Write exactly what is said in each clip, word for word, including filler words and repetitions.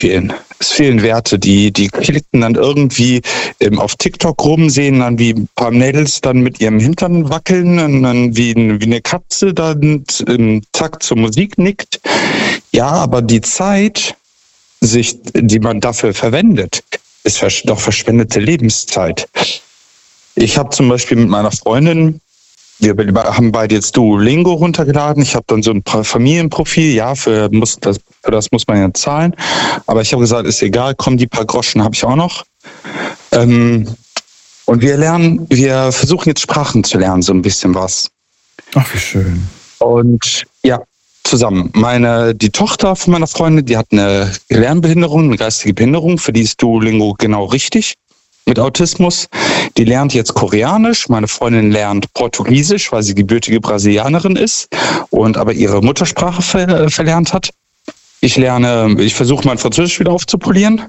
fehlen. Es fehlen Werte. Die, die klicken dann irgendwie ähm, auf TikTok rum, sehen dann, wie ein paar Mädels dann mit ihrem Hintern wackeln und dann wie, wie eine Katze dann im Takt zur Musik nickt. Ja, aber die Zeit, sich, die man dafür verwendet, ist doch verschwendete Lebenszeit. Ich habe zum Beispiel mit meiner Freundin, wir haben beide jetzt Duolingo runtergeladen. Ich habe dann so ein Familienprofil. Ja, für, muss, das, für das muss man ja zahlen. Aber ich habe gesagt, ist egal, komm, die paar Groschen habe ich auch noch. Ähm, und wir lernen, wir versuchen jetzt Sprachen zu lernen, so ein bisschen was. Ach, wie schön. Und ja, zusammen. Meine, die Tochter von meiner Freundin, die hat eine Lernbehinderung, eine geistige Behinderung. Für die ist Duolingo genau richtig. Mit Autismus. Die lernt jetzt Koreanisch. Meine Freundin lernt Portugiesisch, weil sie gebürtige Brasilianerin ist und aber ihre Muttersprache ver- verlernt hat. Ich lerne, ich versuche mein Französisch wieder aufzupolieren.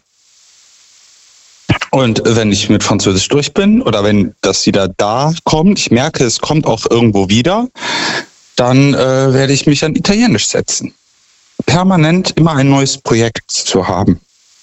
Und wenn ich mit Französisch durch bin oder wenn das wieder da kommt, ich merke, es kommt auch irgendwo wieder, dann äh, werde ich mich an Italienisch setzen. Permanent immer ein neues Projekt zu haben.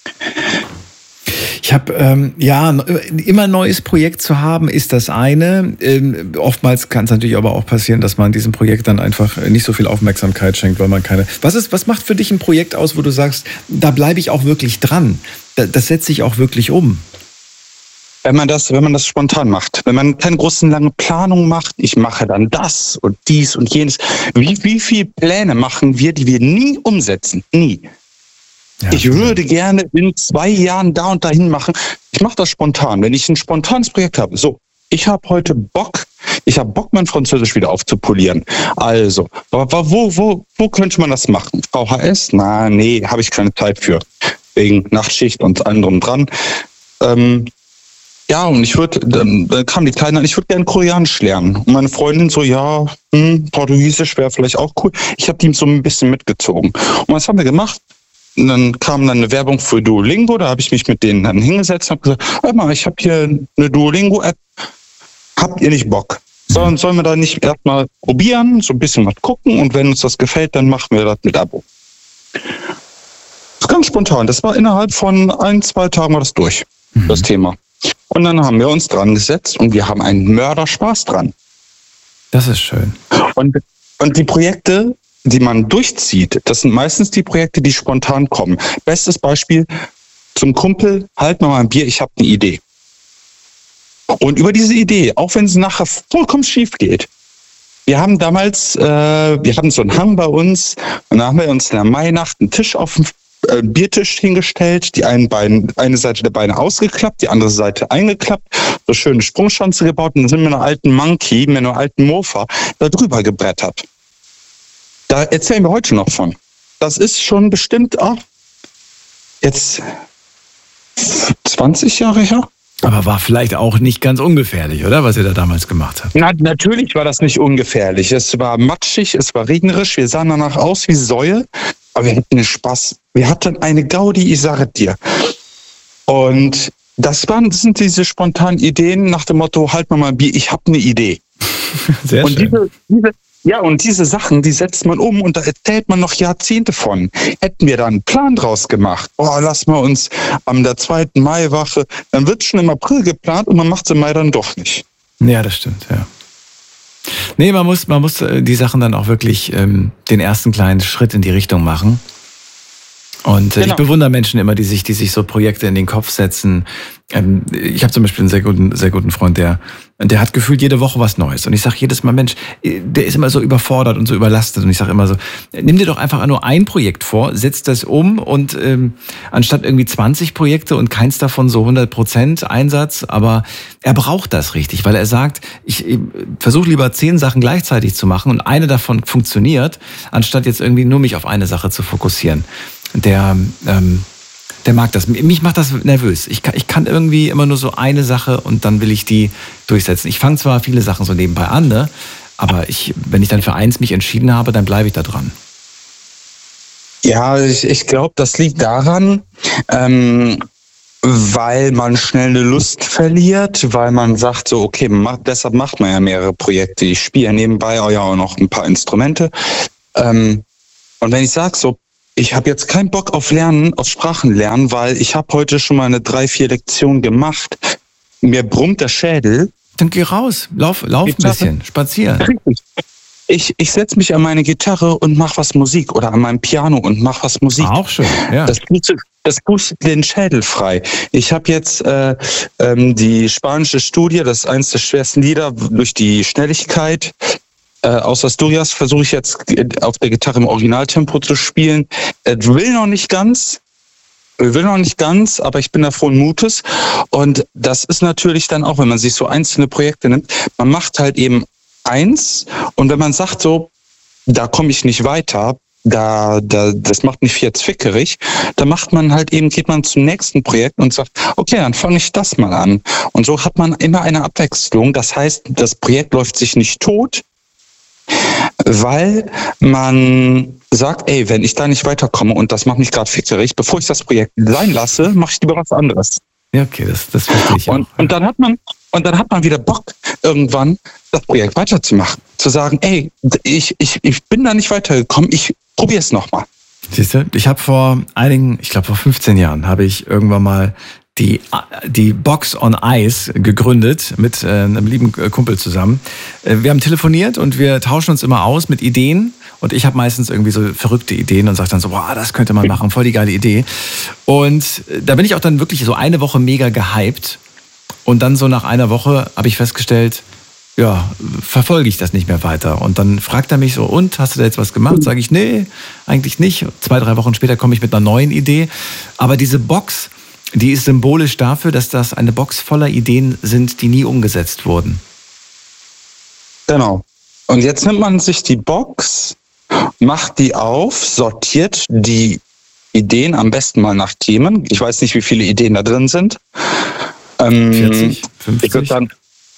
Ich habe, ähm, ja, immer ein neues Projekt zu haben, ist das eine. Ähm, oftmals kann es natürlich aber auch passieren, dass man diesem Projekt dann einfach nicht so viel Aufmerksamkeit schenkt, weil man keine... Was ist, was macht für dich ein Projekt aus, wo du sagst, da bleibe ich auch wirklich dran? Das, das setze ich auch wirklich um? Wenn man das, wenn man das spontan macht, wenn man keine großen lange Planung macht, ich mache dann das und dies und jenes. Wie, wie viele Pläne machen wir, die wir nie umsetzen? Nie. Ja, ich würde gerne in zwei Jahren da und dahin machen. Ich mache das spontan. Wenn ich ein spontanes Projekt habe, so, ich habe heute Bock, ich habe Bock, mein Französisch wieder aufzupolieren. Also, wo, wo, wo könnte man das machen? V H S? Na, nee, habe ich keine Zeit für. Wegen Nachtschicht und anderem dran. Ähm, ja, und ich würde, dann, dann kam die Kleine an, ich würde gerne Koreanisch lernen. Und meine Freundin so, ja, hm, Portugiesisch wäre vielleicht auch cool. Ich habe die so ein bisschen mitgezogen. Und was haben wir gemacht? Und dann kam dann eine Werbung für Duolingo, da habe ich mich mit denen dann hingesetzt und habe gesagt, hör mal, ich habe hier eine Duolingo-App, habt ihr nicht Bock? Sollen, sollen wir da nicht erstmal probieren, so ein bisschen was gucken und wenn uns das gefällt, dann machen wir das mit Abo. Das ist ganz spontan, das war innerhalb von ein, zwei Tagen war das durch, mhm. das Thema. Und dann haben wir uns dran gesetzt und wir haben einen Mörderspaß dran. Das ist schön. Und, und die Projekte, die man durchzieht, das sind meistens die Projekte, die spontan kommen. Bestes Beispiel, zum Kumpel, halt mal ein Bier, ich habe eine Idee. Und über diese Idee, auch wenn es nachher vollkommen schief geht, wir haben damals, äh, wir hatten so einen Hang bei uns und da haben wir uns in der Mainacht einen Tisch auf den äh, Biertisch hingestellt, die einen Beine, eine Seite der Beine ausgeklappt, die andere Seite eingeklappt, so schöne Sprungschanze gebaut und dann sind wir mit einer alten Monkey, mit einer alten Mofa da drüber gebrettert. Da erzählen wir heute noch von. Das ist schon bestimmt auch jetzt zwanzig Jahre her. Aber war vielleicht auch nicht ganz ungefährlich, oder? Was ihr da damals gemacht habt. Na, natürlich war das nicht ungefährlich. Es war matschig, es war regnerisch, wir sahen danach aus wie Säue, aber wir hatten Spaß. Wir hatten eine Gaudi, ich sage dir. Und das waren, das sind diese spontanen Ideen nach dem Motto, halt mal mal ein Bier, ich habe eine Idee. Sehr und schön. Diese, diese, ja, und diese Sachen, die setzt man um und da erzählt man noch Jahrzehnte von. Hätten wir da einen Plan draus gemacht, boah, lass mal uns am der zweiten Maiwache, dann wird schon im April geplant und man macht es im Mai dann doch nicht. Ja, das stimmt, ja. Nee, man muss, man muss die Sachen dann auch wirklich ähm, den ersten kleinen Schritt in die Richtung machen. Und äh, genau. Ich bewundere Menschen immer, die sich, die sich so Projekte in den Kopf setzen. Ähm, ich habe zum Beispiel einen sehr guten, sehr guten Freund, der, der hat gefühlt jede Woche was Neues. Und ich sage jedes Mal, Mensch, der ist immer so überfordert und so überlastet. Und ich sage immer so, nimm dir doch einfach nur ein Projekt vor, setz das um und ähm, anstatt irgendwie zwanzig Projekte und keins davon so hundert Prozent Einsatz, aber er braucht das richtig, weil er sagt, ich, ich versuche lieber zehn Sachen gleichzeitig zu machen und eine davon funktioniert, anstatt jetzt irgendwie nur mich auf eine Sache zu fokussieren. Der, ähm, der mag das. Mich macht das nervös. Ich kann, ich kann irgendwie immer nur so eine Sache und dann will ich die durchsetzen. Ich fange zwar viele Sachen so nebenbei an, ne? Aber ich, wenn ich dann für eins mich entschieden habe, dann bleibe ich da dran. Ja, ich, ich glaube, das liegt daran, ähm, weil man schnell eine Lust verliert, weil man sagt so, okay, macht, deshalb macht man ja mehrere Projekte. Ich spiele ja nebenbei auch noch ein paar Instrumente. Ähm, und wenn ich sage so, ich habe jetzt keinen Bock auf Lernen, auf Sprachenlernen, weil ich habe heute schon mal eine drei, vier Lektionen gemacht. Mir brummt der Schädel. Dann geh raus, lauf, lauf ein bisschen, spazieren. Ich, ich setze mich an meine Gitarre und mach was Musik oder an meinem Piano und mach was Musik. Auch schön, ja. Das Das pusht den Schädel frei. Ich habe jetzt äh, ähm, die spanische Studie, das ist eines der schwersten Lieder, durch die Schnelligkeit äh, aus Asturias versuche ich jetzt auf der Gitarre im Originaltempo zu spielen. Es will noch nicht ganz, will noch nicht ganz, aber ich bin da frohen Mutes. Und das ist natürlich dann auch, wenn man sich so einzelne Projekte nimmt, man macht halt eben eins und wenn man sagt so, da komme ich nicht weiter, Da, da, das macht mich jetzt fickerig. Da macht man halt eben, geht man zum nächsten Projekt und sagt, okay, dann fange ich das mal an. Und so hat man immer eine Abwechslung. Das heißt, das Projekt läuft sich nicht tot, weil man sagt, ey, wenn ich da nicht weiterkomme und das macht mich gerade fickerig, bevor ich das Projekt sein lasse, mache ich lieber was anderes. Ja, okay, das, das verstehe ich und, auch. Und dann hat man, und dann hat man wieder Bock, irgendwann das Projekt weiterzumachen. Zu sagen, ey, ich, ich, ich bin da nicht weitergekommen, ich probiere es nochmal. Siehst du, ich habe vor einigen, ich glaube vor fünfzehn Jahren, habe ich irgendwann mal die, die Box on Ice gegründet mit äh, einem lieben Kumpel zusammen. Wir haben telefoniert und wir tauschen uns immer aus mit Ideen. Und ich habe meistens irgendwie so verrückte Ideen und sage dann so, boah, das könnte man machen, voll die geile Idee. Und da bin ich auch dann wirklich so eine Woche mega gehypt. Und dann so nach einer Woche habe ich festgestellt, ja, verfolge ich das nicht mehr weiter. Und dann fragt er mich so, und, hast du da jetzt was gemacht? Sage ich, nee, eigentlich nicht. Zwei, drei Wochen später komme ich mit einer neuen Idee. Aber diese Box, die ist symbolisch dafür, dass das eine Box voller Ideen sind, die nie umgesetzt wurden. Genau. Und jetzt nimmt man sich die Box, macht die auf, sortiert die Ideen am besten mal nach Themen. Ich weiß nicht, wie viele Ideen da drin sind. Ähm, vierzig, fünfzig? Ich würde dann,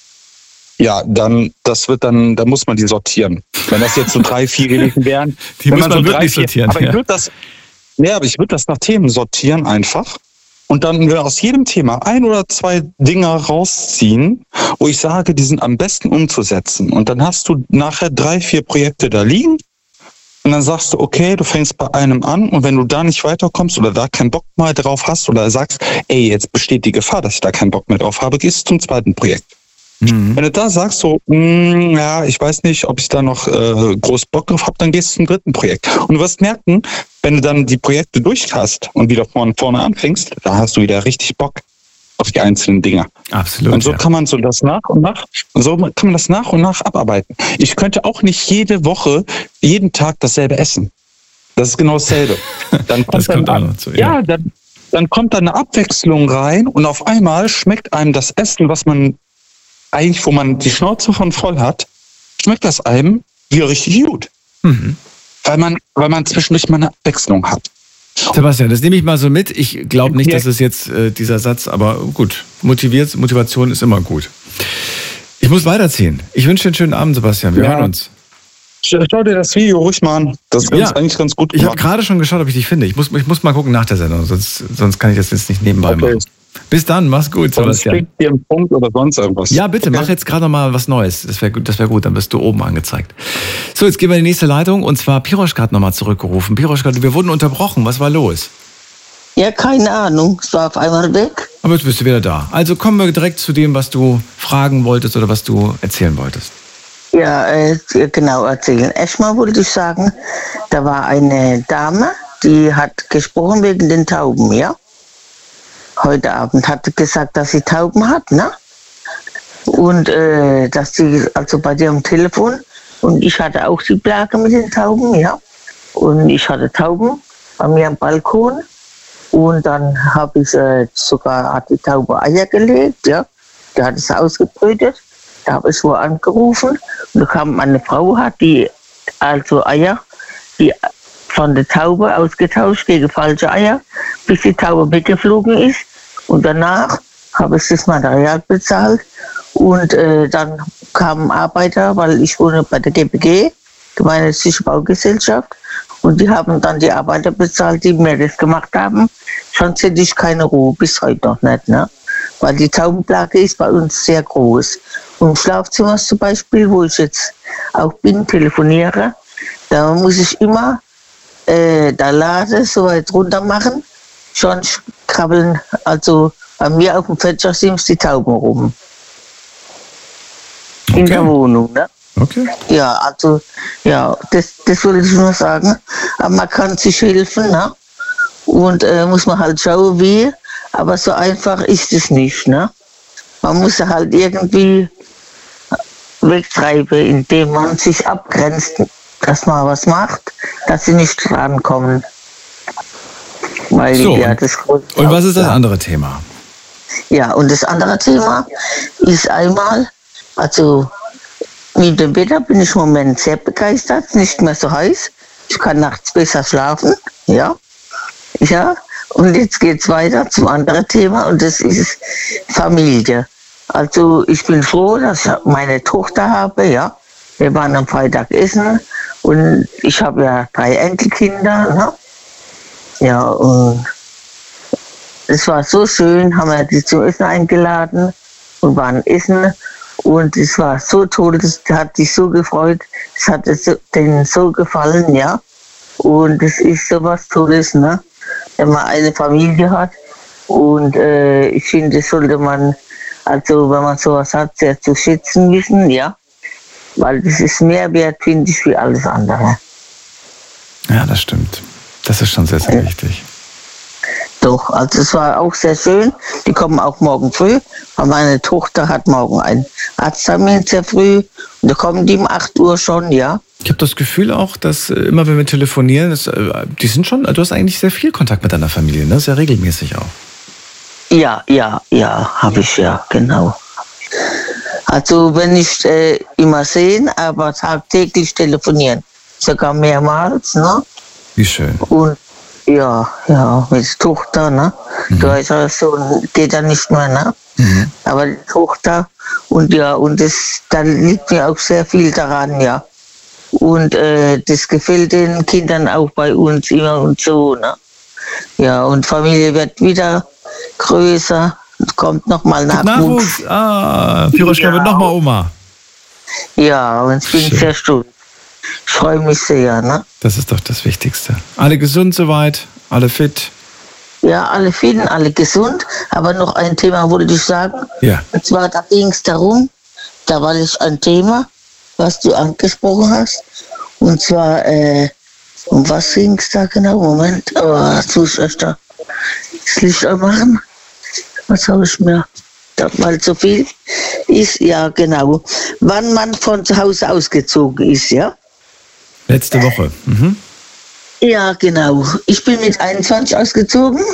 ja, dann, das wird dann, da muss man die sortieren. Wenn das jetzt so drei, vier gewesen wären. Die muss man, man so wirklich drei, vier, sortieren. Aber ja. ich würde das, ja, aber ich würde das nach Themen sortieren einfach. Und dann aus jedem Thema ein oder zwei Dinge rausziehen, wo ich sage, die sind am besten umzusetzen. Und dann hast du nachher drei, vier Projekte da liegen. Und dann sagst du, okay, du fängst bei einem an und wenn du da nicht weiterkommst oder da keinen Bock mehr drauf hast oder sagst, ey, jetzt besteht die Gefahr, dass ich da keinen Bock mehr drauf habe, gehst du zum zweiten Projekt. Mhm. Wenn du da sagst, so, mh, ja, ich weiß nicht, ob ich da noch äh, groß Bock drauf habe, dann gehst du zum dritten Projekt. Und du wirst merken, wenn du dann die Projekte durch hast und wieder von vorne anfängst, da hast du wieder richtig Bock auf die einzelnen Dinge. Absolut. Und so ja. kann man so das nach und nach, so kann man das nach und nach abarbeiten. Ich könnte auch nicht jede Woche, jeden Tag dasselbe essen. Das ist genau dasselbe. Dann kommt das kommt dann, auch noch zu, ja. ja, dann, dann kommt da eine Abwechslung rein und auf einmal schmeckt einem das Essen, was man eigentlich, wo man die Schnauze von voll hat, schmeckt das einem wieder richtig gut. Mhm. Weil man, weil man zwischendurch mal eine Abwechslung hat. Sebastian, das nehme ich mal so mit. Ich glaube nicht, dass es jetzt äh, dieser Satz, aber gut, motiviert, Motivation ist immer gut. Ich muss weiterziehen. Ich wünsche dir einen schönen Abend, Sebastian. Wir ja. hören uns. Schau dir das Video ruhig mal an. Das ist ja. eigentlich ganz gut gemacht. Ich habe gerade schon geschaut, ob ich dich finde. Ich muss, ich muss mal gucken nach der Sendung, sonst, sonst kann ich das jetzt nicht nebenbei okay. machen. Bis dann, mach's gut, Sebastian. Sonst dir einen Punkt oder sonst irgendwas. Ja, bitte, okay. mach jetzt gerade noch mal was Neues. Das wäre gut, das wäre gut, dann wirst du oben angezeigt. So, jetzt gehen wir in die nächste Leitung und zwar Piroschka hat nochmal zurückgerufen. Piroschka, wir wurden unterbrochen. Was war los? Ja, keine Ahnung. Es war auf einmal weg. Aber jetzt bist du wieder da. Also kommen wir direkt zu dem, was du fragen wolltest oder was du erzählen wolltest. Ja, äh, genau erzählen. Erstmal wollte ich sagen, da war eine Dame, die hat gesprochen wegen den Tauben, ja? Heute Abend hat sie gesagt, dass sie Tauben hat, ne? Und äh, dass sie, also bei dir am Telefon, und ich hatte auch die Plage mit den Tauben, ja? Und ich hatte Tauben bei mir am Balkon. Und dann habe ich äh, sogar, hat die Taube Eier gelegt, ja? Die hat es ausgebrütet. Da habe ich wo angerufen. Und da kam eine Frau, hat die, also Eier, die von der Taube ausgetauscht gegen falsche Eier, bis die Taube weggeflogen ist. Und danach habe ich das Material bezahlt. Und äh, dann kamen Arbeiter, weil ich wohne bei der G B G, Gemeinnützige Baugesellschaft. Und die haben dann die Arbeiter bezahlt, die mir das gemacht haben. Sonst hätte ich keine Ruhe, bis heute noch nicht. Ne? Weil die Taubenplage ist bei uns sehr groß. Und im Schlafzimmer zum Beispiel, wo ich jetzt auch bin, telefoniere, da muss ich immer äh, der Lade so weit runter machen, schon krabbeln, also bei mir auf dem Fenstersims die Tauben rum. Okay. In der Wohnung, ne? Okay. Ja, also, ja, das, das wollte ich nur sagen. Aber man kann sich helfen, ne? Und äh, muss man halt schauen, wie. Aber so einfach ist es nicht, ne? Man muss halt irgendwie wegtreiben, indem man sich abgrenzt, dass man was macht, dass sie nicht rankommen. Weil, so, ja, das und was ist das andere Thema? Ja, und das andere Thema ist einmal, also mit dem Wetter bin ich im Moment sehr begeistert, nicht mehr so heiß. Ich kann nachts besser schlafen, ja. Ja, und jetzt geht's weiter zum anderen Thema und das ist Familie. Also ich bin froh, dass ich meine Tochter habe, ja. Wir waren am Freitag essen und ich habe ja drei Enkelkinder, ne? Ja, und es war so schön, haben wir die zum Essen eingeladen und waren essen. Und es war so toll, das hat sich so gefreut, es hat denen so gefallen, ja. Und es ist so was Tolles, ne? Wenn man eine Familie hat. Und äh, ich finde, das sollte man, also wenn man sowas hat, sehr zu schätzen wissen, ja. Weil das ist mehr wert, finde ich, wie alles andere. Ja, das stimmt. Das ist schon sehr, sehr ja. wichtig. Doch, also es war auch sehr schön. Die kommen auch morgen früh. Aber meine Tochter hat morgen einen Arzttermin sehr früh. Und da kommen die um acht Uhr schon, ja. Ich habe das Gefühl auch, dass immer wenn wir telefonieren, das, die sind schon, du hast eigentlich sehr viel Kontakt mit deiner Familie, ne? Sehr regelmäßig auch. Ja, ja, ja, habe ich ja, genau. Also wenn nicht äh, immer sehen, aber tagtäglich telefonieren. Sogar mehrmals, ne? Wie schön. Und ja, ja, mit der Tochter, ne? Mhm. Du weißt ja, so geht ja nicht mehr, ne? Mhm. Aber die Tochter und ja, und das, dann liegt mir auch sehr viel daran, ja. Und äh, das gefällt den Kindern auch bei uns immer und so, ne? Ja, und Familie wird wieder größer, kommt nochmal Nachwuchs. Nachwuchs, ah, Piroschka ja. wird nochmal Oma. Ja, und ich bin Schön. sehr stolz. Ich freue mich sehr, ne? Das ist doch das Wichtigste. Alle gesund soweit, alle fit? Ja, alle fit, alle gesund. Aber noch ein Thema wollte ich sagen. Ja. Und zwar, da ging es darum, da war das ein Thema, was du angesprochen hast. Und zwar, äh, um was ging es da genau? Moment, oh, jetzt muss ich da das Licht anmachen. Was habe ich mir? Weil so viel ist, ja genau. Wann man von zu Hause ausgezogen ist, ja? Letzte Woche. Mhm. Ja, genau. Ich bin mit einundzwanzig ausgezogen.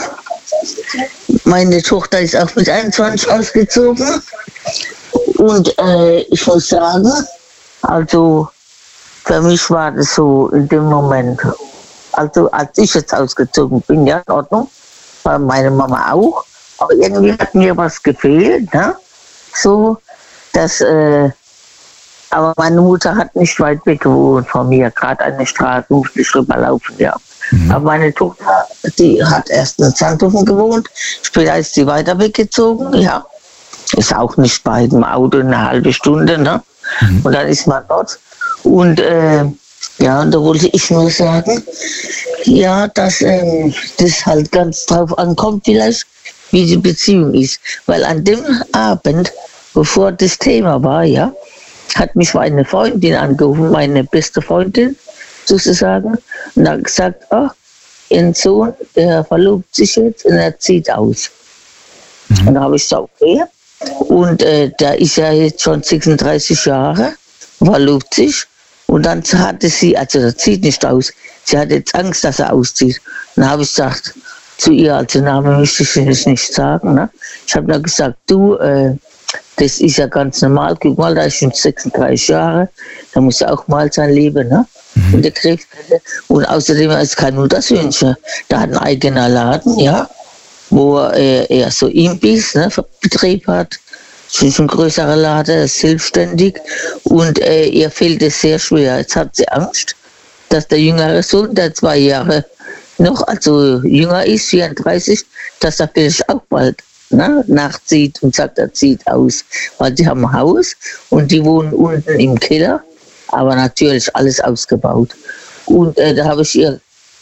Meine Tochter ist auch mit einundzwanzig ausgezogen. Und äh, ich muss sagen, also für mich war das so in dem Moment, also als ich jetzt ausgezogen bin, ja, in Ordnung, war meine Mama auch. Aber irgendwie hat mir was gefehlt, ne? So, dass, äh, aber meine Mutter hat nicht weit weg gewohnt von mir, gerade eine Straße musste ich rüberlaufen, ja. Mhm. Aber meine Tochter, die hat erst in Zandhofen gewohnt, später ist sie weiter weggezogen, ja. Ist auch nicht bei dem Auto eine halbe Stunde, ne? Mhm. Und dann ist man dort. Und äh, ja, und da wollte ich nur sagen, ja, dass ähm, das halt ganz drauf ankommt vielleicht, wie die Beziehung ist. Weil an dem Abend, bevor das Thema war, ja, hat mich meine Freundin angerufen, meine beste Freundin sozusagen, und hat gesagt, oh, ihr Sohn, der verlobt sich jetzt und er zieht aus. Mhm. Und da habe ich gesagt, okay. Und äh, der ist ja jetzt schon sechsunddreißig Jahre, verlobt sich. Und dann hatte sie, also der zieht nicht aus, sie hat jetzt Angst, dass er auszieht. Und dann habe ich gesagt zu ihr, also Name möchte ich jetzt nicht sagen, ne? Ich habe nur gesagt, du, äh, das ist ja ganz normal, guck mal, da ist schon sechsunddreißig Jahre, da muss er auch mal sein Leben, ne? Mhm. In der Krebskette. Und außerdem ist kein Muttersöhnchen, der hat einen eigenen Laden, ja, wo er, er so Imbiss, ne, Betrieb hat. Das ist ein größerer Laden, ist selbstständig und äh, ihr fällt es sehr schwer. Jetzt hat sie Angst, dass der jüngere Sohn, der zwei Jahre noch, also jünger ist, vierunddreißig, dass er vielleicht auch bald ne, nachzieht und sagt, er zieht aus. Weil sie haben ein Haus und die wohnen unten im Keller, aber natürlich alles ausgebaut. Und äh, da habe ich ihr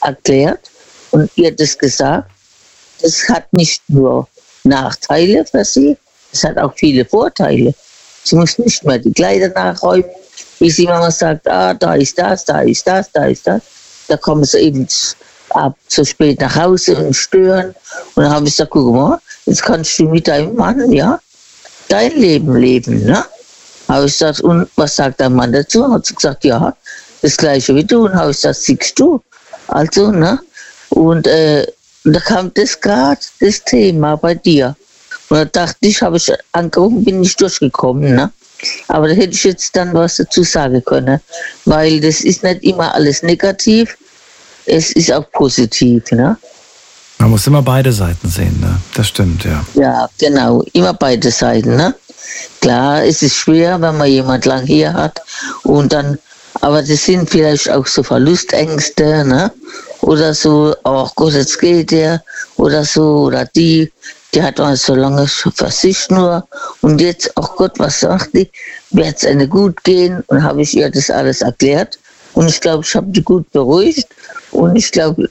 erklärt und ihr das gesagt. Das hat nicht nur Nachteile für sie, es hat auch viele Vorteile. Sie muss nicht mehr die Kleider nachräumen, wie sie immer sagt, ah, da ist das, da ist das, da ist das. Da kommen sie eben ab zu spät nach Hause und stören. Und dann habe ich gesagt, guck mal, jetzt kannst du mit deinem Mann, ja, dein Leben leben, ne? Habe ich gesagt, und was sagt dein Mann dazu? Hat sie gesagt, ja, das Gleiche wie du. Und habe ich gesagt, siehst du? Also, ne? Und äh, da kam das gerade, das Thema bei dir. Und da dachte ich, habe ich angerufen, bin nicht durchgekommen, ne? Aber da hätte ich jetzt dann was dazu sagen können, weil das ist nicht immer alles negativ, es ist auch positiv, ne? Man muss immer beide Seiten sehen, ne? Das stimmt, ja. Ja, genau, immer beide Seiten, ne? Klar, es ist schwer, wenn man jemand lang hier hat und dann, aber das sind vielleicht auch so Verlustängste, ne? Oder so, oh Gott, jetzt geht der, oder so, oder die, die hat man so lange für sich nur und jetzt, oh Gott, was sagt die, wird es eine gut gehen und habe ich ihr das alles erklärt und ich glaube, ich habe die gut beruhigt und ich glaube,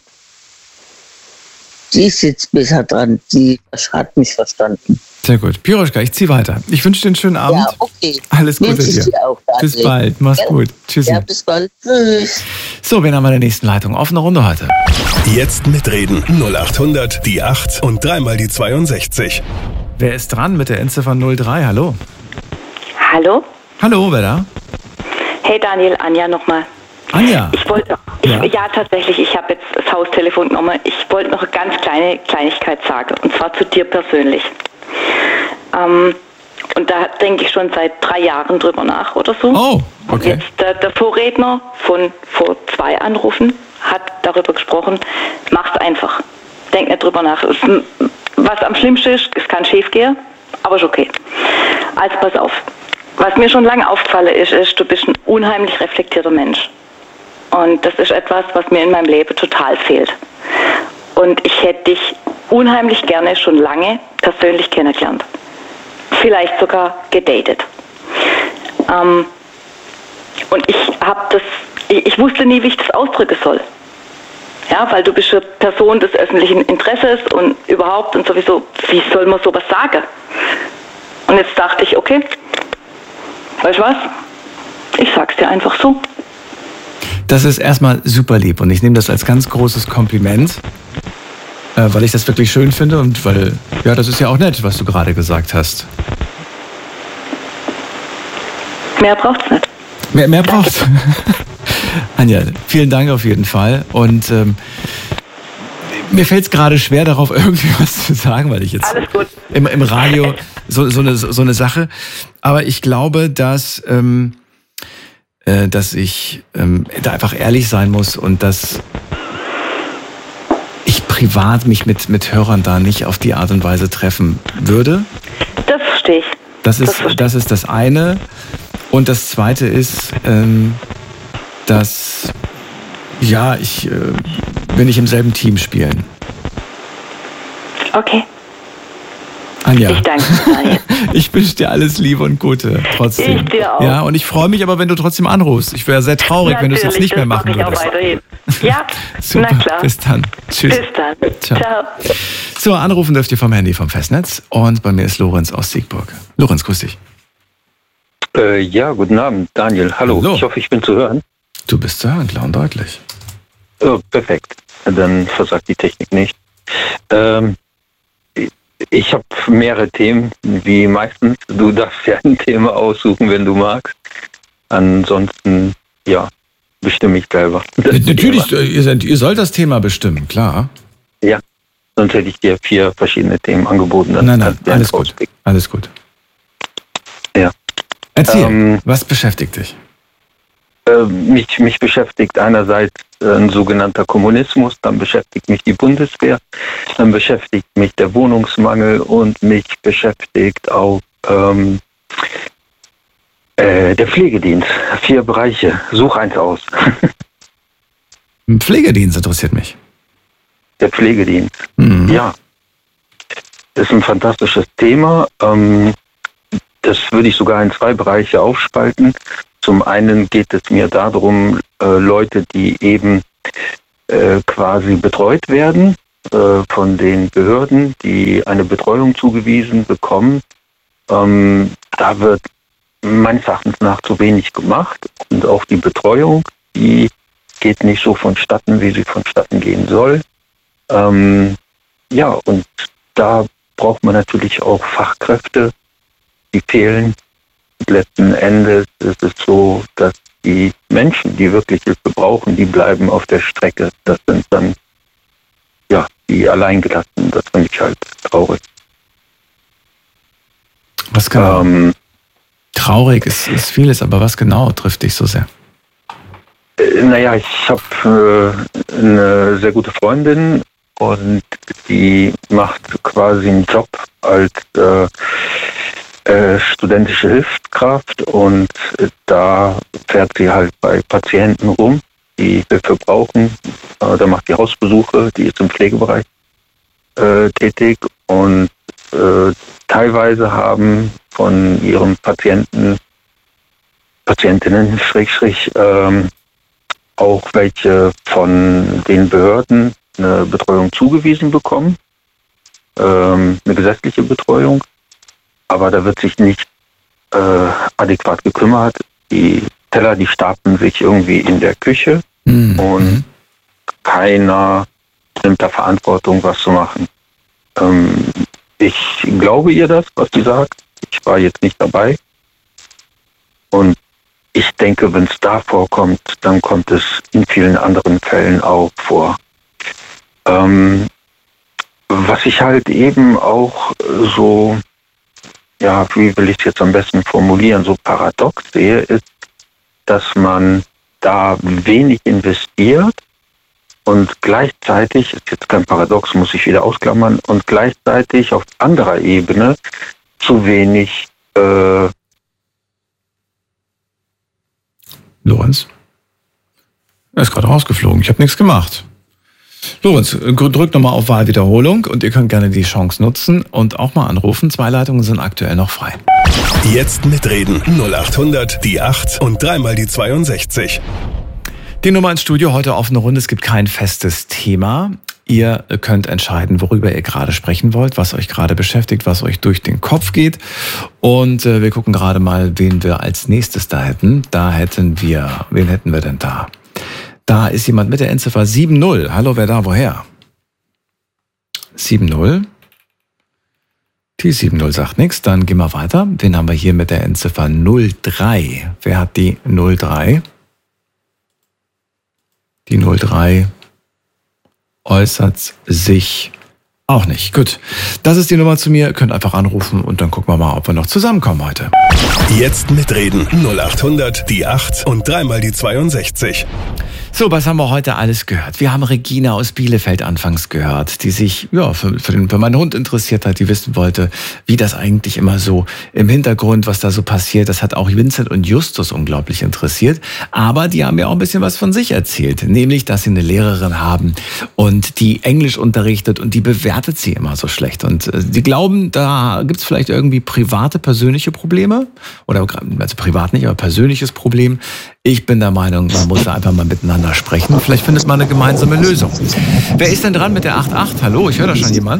die ist jetzt besser dran, die hat mich verstanden. Sehr gut. Piroschka, ich ziehe weiter. Ich wünsche dir einen schönen Abend. Ja, okay. Alles Gute dir. dir auch, bis bald. Mach's ja. gut. Tschüssi. Ja, bis bald. Tschüss. So, wen haben wir in der nächsten Leitung? Offene Runde heute. Jetzt mitreden. null acht hundert, die acht und dreimal die zweiundsechzig. Wer ist dran mit der Endziffer null drei? Hallo. Hallo? Hallo, wer da? Hey Daniel, Anja nochmal. Anja? Ich wollte, ich, ja. ja tatsächlich, ich habe jetzt das Haustelefon genommen. Ich wollte noch eine ganz kleine Kleinigkeit sagen, und zwar zu dir persönlich. Ähm, und da denke ich schon seit drei Jahren drüber nach oder so. Oh, okay. Und jetzt der, der Vorredner von vor zwei Anrufen hat darüber gesprochen, mach's einfach. Denk nicht drüber nach. Was am schlimmsten ist, es kann schief gehen, aber ist okay. Also pass auf. Was mir schon lange aufgefallen ist, ist, du bist ein unheimlich reflektierter Mensch. Und das ist etwas, was mir in meinem Leben total fehlt. Und ich hätte dich unheimlich gerne schon lange persönlich kennengelernt. Vielleicht sogar gedatet. Ähm, und ich habe das, ich, ich wusste nie, wie ich das ausdrücken soll. Ja, weil du bist eine Person des öffentlichen Interesses und überhaupt und sowieso, wie soll man sowas sagen? Und jetzt dachte ich, okay, weißt du was? Ich sag's dir einfach so. Das ist erstmal super lieb und ich nehme das als ganz großes Kompliment, äh, weil ich das wirklich schön finde und weil, ja, das ist ja auch nett, was du gerade gesagt hast. Mehr braucht's nicht. Mehr, mehr braucht's. Anja, vielen Dank auf jeden Fall und ähm, mir fällt es gerade schwer, darauf irgendwie was zu sagen, weil ich jetzt Alles gut. Im, im Radio so, so, eine, so eine Sache, aber ich glaube, dass... Ähm, dass ich ähm, da einfach ehrlich sein muss und dass ich privat mich mit, mit Hörern da nicht auf die Art und Weise treffen würde. Das verstehe ich. Das ist das, das ist das eine. Und das zweite ist, ähm, dass ja, ich äh, will nicht im selben Team spielen. Okay. Anja, ich danke dir. Ich wünsche dir alles Liebe und Gute trotzdem. Ich dir auch. Ja, und ich freue mich aber, wenn du trotzdem anrufst. Ich wäre sehr traurig, Natürlich, wenn du es jetzt nicht mehr machen das würdest. Ich auch weiterhin. Ja, super. Na klar. Bis dann. Tschüss. Bis dann. Ciao. Ciao. So, anrufen dürft ihr vom Handy vom Festnetz. Und bei mir ist Lorenz aus Siegburg. Lorenz, grüß dich. Äh, ja, guten Abend, Daniel. Hallo. Hallo. Ich hoffe, ich bin zu hören. Du bist zu hören, klar und deutlich. Oh, perfekt. Dann versagt die Technik nicht. Ähm, ich habe mehrere Themen, wie meistens. Du darfst ja ein Thema aussuchen, wenn du magst. Ansonsten, ja, bestimme ich selber. Natürlich, ihr, seid, ihr sollt das Thema bestimmen, klar. Ja, sonst hätte ich dir vier verschiedene Themen angeboten. Dann nein, nein, alles gut. Rauspicken. Alles gut. Ja. Erzähl, ähm, was beschäftigt dich? Äh, mich, mich beschäftigt einerseits äh, ein sogenannter Kommunismus, dann beschäftigt mich die Bundeswehr, dann beschäftigt mich der Wohnungsmangel und mich beschäftigt auch ähm, äh, der Pflegedienst. Vier Bereiche. Such eins aus. Ein Pflegedienst interessiert mich. Der Pflegedienst. Mhm. Ja. Das ist ein fantastisches Thema. Ähm, das würde ich sogar in zwei Bereiche aufspalten. Zum einen geht es mir darum, äh, Leute, die eben äh, quasi betreut werden äh, von den Behörden, die eine Betreuung zugewiesen bekommen. Ähm, da wird meines Erachtens nach zu wenig gemacht und auch die Betreuung, die geht nicht so vonstatten, wie sie vonstatten gehen soll. Ähm, ja, und da braucht man natürlich auch Fachkräfte, die fehlen. Und letzten Endes ist es so, dass die Menschen, die wirklich Hilfe brauchen, die bleiben auf der Strecke. Das sind dann ja die Alleingelassenen. Das finde ich halt traurig. Was genau? Ähm, traurig ist, ist vieles, aber was genau trifft dich so sehr? Äh, naja, ich habe äh, eine sehr gute Freundin und die macht quasi einen Job als äh, äh, studentische Hilfskraft und äh, da fährt sie halt bei Patienten rum, die Hilfe brauchen. Äh, da macht die Hausbesuche, die ist im Pflegebereich äh, tätig und äh, teilweise haben von ihren Patienten, Patientinnen, Schrägstrich, ähm, auch welche von den Behörden eine Betreuung zugewiesen bekommen, ähm, eine gesetzliche Betreuung, aber da wird sich nicht äh, adäquat gekümmert. Die Teller, die stapeln sich irgendwie in der Küche mhm. und keiner nimmt da Verantwortung, was zu machen. Ähm, ich glaube ihr das, was sie sagt. Ich war jetzt nicht dabei. Und ich denke, wenn es da vorkommt, dann kommt es in vielen anderen Fällen auch vor. Ähm, was ich halt eben auch so, ja, wie will ich es jetzt am besten formulieren, so paradox sehe, ist, dass man da wenig investiert und gleichzeitig, ist jetzt kein Paradox, muss ich wieder ausklammern, und gleichzeitig auf anderer Ebene zu wenig äh Lorenz? Er ist gerade rausgeflogen. Ich habe nichts gemacht. Lorenz, drückt nochmal auf Wahlwiederholung und ihr könnt gerne die Chance nutzen und auch mal anrufen. Zwei Leitungen sind aktuell noch frei. Jetzt mitreden. null acht hundert, die acht und dreimal die zweiundsechzig. Die Nummer ins Studio, heute offene Runde. Es gibt kein festes Thema. Ihr könnt entscheiden, worüber ihr gerade sprechen wollt, was euch gerade beschäftigt, was euch durch den Kopf geht. Und äh, wir gucken gerade mal, wen wir als nächstes da hätten. Da hätten wir, wen hätten wir denn da? Da ist jemand mit der Endziffer sieben null. Hallo, wer da, woher? sieben null. Die sieben null sagt nichts, dann gehen wir weiter. Wen haben wir hier mit der Endziffer null drei? Wer hat die null drei? Die null drei äußert sich auch nicht. Gut, das ist die Nummer zu mir. Ihr könnt einfach anrufen und dann gucken wir mal, ob wir noch zusammenkommen heute. Jetzt mitreden. null acht hundert, die acht und dreimal die zweiundsechzig. So, was haben wir heute alles gehört? Wir haben Regina aus Bielefeld anfangs gehört, die sich ja für, für, den, für meinen Hund interessiert hat, die wissen wollte, wie das eigentlich immer so im Hintergrund, was da so passiert. Das hat auch Vincent und Justus unglaublich interessiert. Aber die haben ja auch ein bisschen was von sich erzählt, nämlich, dass sie eine Lehrerin haben und die Englisch unterrichtet und die bewertet sie immer so schlecht. Und äh, die glauben, da gibt's vielleicht irgendwie private, persönliche Probleme. Oder also privat nicht, aber persönliches Problem. Ich bin der Meinung, man muss da einfach mal miteinander sprechen. Vielleicht findet man eine gemeinsame Lösung. Wer ist denn dran mit der acht acht? Hallo, ich höre da schon jemand.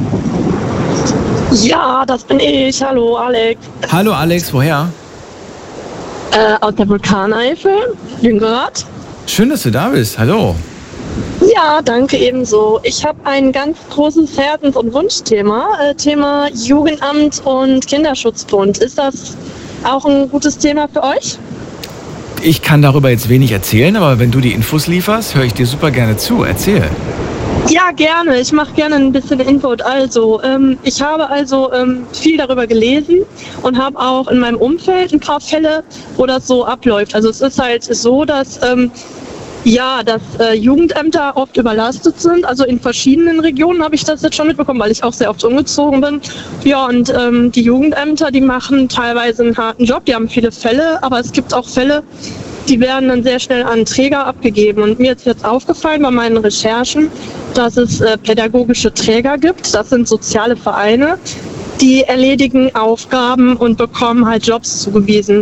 Ja, das bin ich. Hallo, Alex. Hallo, Alex, woher? Äh, aus der Vulkaneifel, Jüngerath. Schön, dass du da bist. Hallo. Ja, danke ebenso. Ich habe ein ganz großes Herzens- und Wunschthema. Äh, Thema Jugendamt und Kinderschutzbund. Ist das auch ein gutes Thema für euch? Ich kann darüber jetzt wenig erzählen, aber wenn du die Infos lieferst, höre ich dir super gerne zu. Erzähl. Ja, gerne. Ich mache gerne ein bisschen Input. Also, ähm, ich habe also ähm, viel darüber gelesen und habe auch in meinem Umfeld ein paar Fälle, wo das so abläuft. Also es ist halt so, dass ähm, ja, dass äh, Jugendämter oft überlastet sind. Also in verschiedenen Regionen habe ich das jetzt schon mitbekommen, weil ich auch sehr oft umgezogen bin. Ja, und ähm, die Jugendämter, die machen teilweise einen harten Job. Die haben viele Fälle, aber es gibt auch Fälle, die werden dann sehr schnell an Träger abgegeben. Und mir ist jetzt aufgefallen bei meinen Recherchen, dass es äh, pädagogische Träger gibt. Das sind soziale Vereine, die erledigen Aufgaben und bekommen halt Jobs zugewiesen.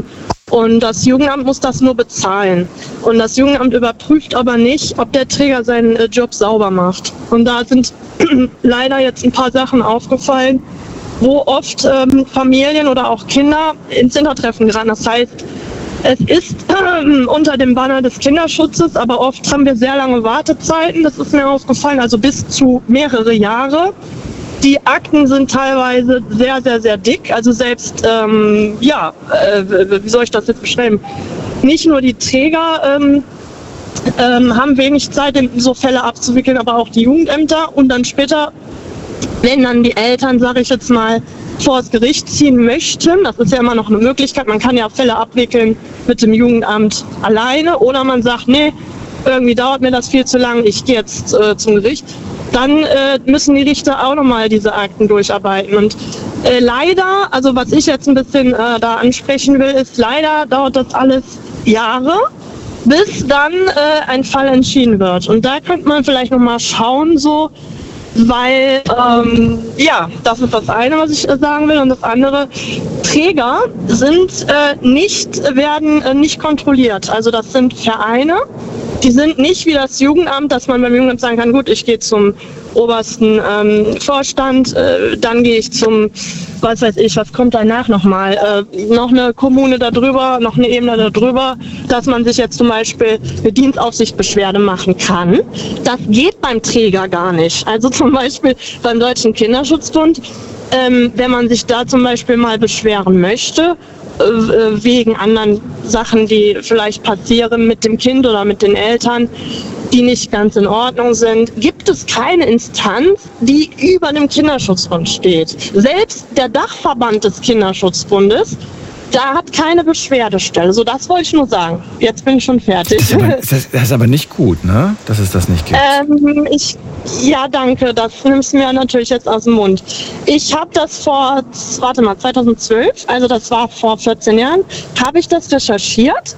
Und das Jugendamt muss das nur bezahlen. Und das Jugendamt überprüft aber nicht, ob der Träger seinen äh, Job sauber macht. Und da sind leider jetzt ein paar Sachen aufgefallen, wo oft ähm, Familien oder auch Kinder ins Hintertreffen geraten. Das heißt, es ist äh, unter dem Banner des Kinderschutzes, aber oft haben wir sehr lange Wartezeiten. Das ist mir aufgefallen, also bis zu mehrere Jahre. Die Akten sind teilweise sehr, sehr, sehr dick. Also selbst, ähm, ja, äh, wie soll ich das jetzt beschreiben? Nicht nur die Träger ähm, ähm, haben wenig Zeit, so Fälle abzuwickeln, aber auch die Jugendämter. Und dann später, wenn dann die Eltern, sage ich jetzt mal, vor das Gericht ziehen möchten, das ist ja immer noch eine Möglichkeit, man kann ja Fälle abwickeln mit dem Jugendamt alleine oder man sagt, nee, irgendwie dauert mir das viel zu lang, ich gehe jetzt äh, zum Gericht. Dann äh, müssen die Richter auch nochmal diese Akten durcharbeiten. Und äh, leider, also was ich jetzt ein bisschen äh, da ansprechen will, ist, leider dauert das alles Jahre, bis dann äh, ein Fall entschieden wird. Und da könnte man vielleicht nochmal schauen, so, weil, ähm, ja, das ist das eine, was ich äh, sagen will. Und das andere, Träger sind äh, nicht, werden äh, nicht kontrolliert. Also das sind Vereine. Die sind nicht wie das Jugendamt, dass man beim Jugendamt sagen kann, gut, ich gehe zum obersten ähm, Vorstand, äh, dann gehe ich zum, was weiß ich, was kommt danach nochmal, äh, noch eine Kommune da drüber, noch eine Ebene da drüber, dass man sich jetzt zum Beispiel eine Dienstaufsichtsbeschwerde machen kann. Das geht beim Träger gar nicht. Also zum Beispiel beim Deutschen Kinderschutzbund, ähm, wenn man sich da zum Beispiel mal beschweren möchte, wegen anderen Sachen, die vielleicht passieren mit dem Kind oder mit den Eltern, die nicht ganz in Ordnung sind, gibt es keine Instanz, die über dem Kinderschutzbund steht. Selbst der Dachverband des Kinderschutzbundes, da hat keine Beschwerdestelle. So, das wollte ich nur sagen. Jetzt bin ich schon fertig. Das ist aber, das ist aber nicht gut, ne? Dass es das nicht gibt. Ähm, ich, ja, danke. Das nimmst du mir natürlich jetzt aus dem Mund. Ich habe das vor, warte mal, zweitausendzwölf, also das war vor vierzehn Jahren, habe ich das recherchiert.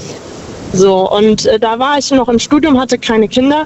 So, und äh, da war ich noch im Studium, hatte keine Kinder.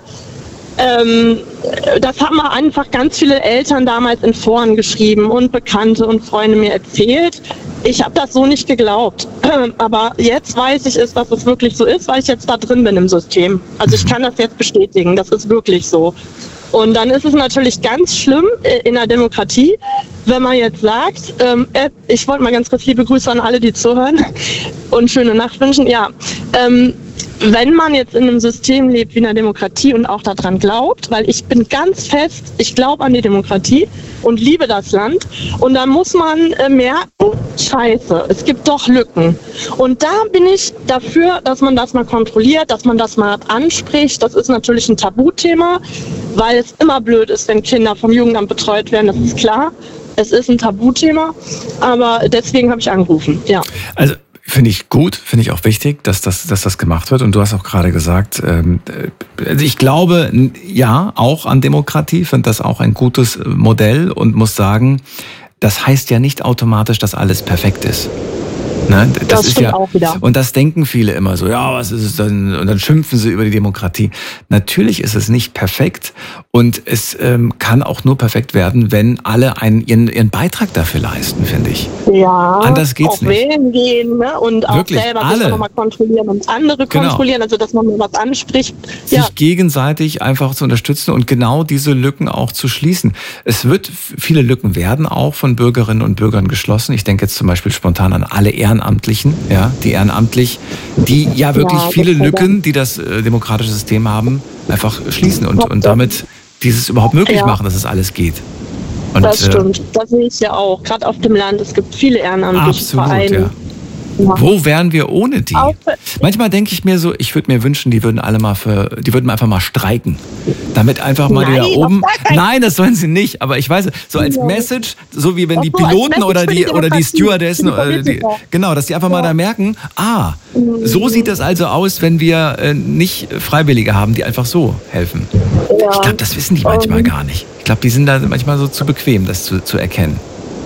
Ähm, das haben mir einfach ganz viele Eltern damals in Foren geschrieben und Bekannte und Freunde mir erzählt. Ich habe das so nicht geglaubt. Aber jetzt weiß ich es, dass es wirklich so ist, weil ich jetzt da drin bin im System. Also ich kann das jetzt bestätigen, das ist wirklich so. Und dann ist es natürlich ganz schlimm in der Demokratie, wenn man jetzt sagt, ähm, ich wollte mal ganz kurz liebe Grüße an alle, die zuhören und schöne Nacht wünschen. Ja, ähm, wenn man jetzt in einem System lebt wie in einer Demokratie und auch daran glaubt, weil ich bin ganz fest, ich glaube an die Demokratie und liebe das Land, und dann muss man äh, merken, scheiße, es gibt doch Lücken. Und da bin ich dafür, dass man das mal kontrolliert, dass man das mal anspricht. Das ist natürlich ein Tabuthema, weil es immer blöd ist, wenn Kinder vom Jugendamt betreut werden, das ist klar. Es ist ein Tabuthema, aber deswegen habe ich angerufen, ja. Also finde ich gut, finde ich auch wichtig, dass das, dass das gemacht wird. Und du hast auch gerade gesagt, ähm, also ich glaube, ja, auch an Demokratie, finde das auch ein gutes Modell und muss sagen, das heißt ja nicht automatisch, dass alles perfekt ist. Ne? Das, das ist ja auch wieder. Und das denken viele immer so, ja, was ist es denn? Und dann schimpfen sie über die Demokratie. Natürlich ist es nicht perfekt und es ähm, kann auch nur perfekt werden, wenn alle einen, ihren, ihren Beitrag dafür leisten, finde ich. Ja, anders geht's auf nicht. Wählen gehen, ne? Und auch wirklich, selber alle. sich nochmal kontrollieren und andere genau. kontrollieren, also dass man mal was anspricht. Sich ja. gegenseitig einfach zu unterstützen und genau diese Lücken auch zu schließen. Es wird, viele Lücken werden auch von Bürgerinnen und Bürgern geschlossen. Ich denke jetzt zum Beispiel spontan an alle Ehrenamtlichen, ja, die ehrenamtlich, die ja wirklich ja, viele Lücken, die das äh, demokratische System haben, einfach schließen und, und damit dieses überhaupt möglich ja. machen, dass es alles geht. Und, das stimmt, äh, das sehe ich ja auch. Gerade auf dem Land, es gibt viele ehrenamtliche absolut, Vereine. Ja. Ja. Wo wären wir ohne die? Auch, Manchmal denke ich mir so, ich würde mir wünschen, die würden alle mal für, die würden einfach mal streiken. Damit einfach mal Nein, die da oben. Nein, das sollen sie nicht. Aber ich weiß, so als Message, so wie wenn die Piloten oder die, oder die Stewardessen, oder die, genau, dass die einfach mal da merken, ah, so sieht das also aus, wenn wir äh, nicht Freiwillige haben, die einfach so helfen. Ja. Ich glaube, das wissen die manchmal gar nicht. Ich glaube, die sind da manchmal so zu bequem, das zu, zu erkennen.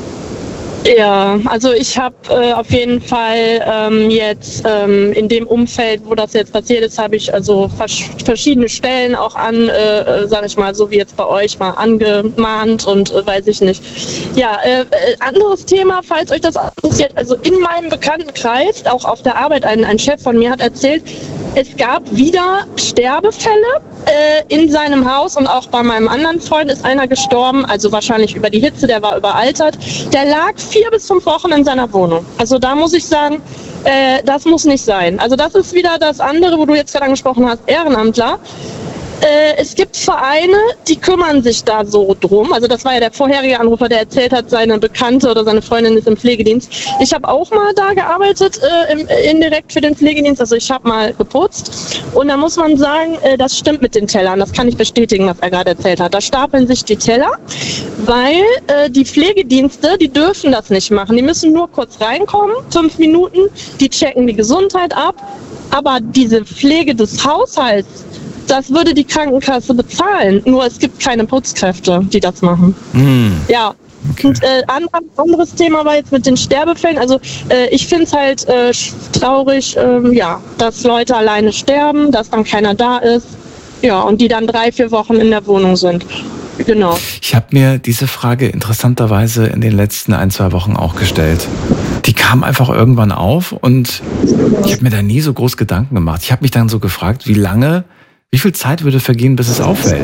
Ja, also ich habe äh, auf jeden Fall ähm, jetzt ähm, in dem Umfeld, wo das jetzt passiert ist, habe ich also vers- verschiedene Stellen auch an, äh, sage ich mal, so wie jetzt bei euch mal angemahnt und äh, weiß ich nicht, Ja, äh, anderes Thema, falls euch das interessiert. Also in meinem Bekanntenkreis, auch auf der Arbeit, ein, ein Chef von mir hat erzählt, es gab wieder Sterbefälle äh, in seinem Haus und auch bei meinem anderen Freund ist einer gestorben, also wahrscheinlich über die Hitze, der war überaltert. Der lag vier bis fünf Wochen in seiner Wohnung. Also da muss ich sagen, äh, das muss nicht sein. Also das ist wieder das andere, wo du jetzt gerade angesprochen hast, Ehrenamtler. Äh, es gibt Vereine, die kümmern sich da so drum. Also das war ja der vorherige Anrufer, der erzählt hat, seine Bekannte oder seine Freundin ist im Pflegedienst. Ich habe auch mal da gearbeitet, äh, im, indirekt für den Pflegedienst. Also ich habe mal geputzt. Und da muss man sagen, äh, das stimmt mit den Tellern. Das kann ich bestätigen, was er gerade erzählt hat. Da stapeln sich die Teller, weil äh, die Pflegedienste, die dürfen das nicht machen. Die müssen nur kurz reinkommen, fünf Minuten, die checken die Gesundheit ab. Aber diese Pflege des Haushalts, das würde die Krankenkasse bezahlen. Nur es gibt keine Putzkräfte, die das machen. Mm. Ja. Okay. Und äh, ein anderes Thema war jetzt mit den Sterbefällen. Also äh, ich finde es halt äh, traurig, äh, ja, dass Leute alleine sterben, dass dann keiner da ist. Ja, und die dann drei, vier Wochen in der Wohnung sind. Genau. Ich habe mir diese Frage interessanterweise in den letzten ein, zwei Wochen auch gestellt. Die kam einfach irgendwann auf und ich habe mir da nie so groß Gedanken gemacht. Ich habe mich dann so gefragt, wie lange Wie viel Zeit würde vergehen, bis es auffällt?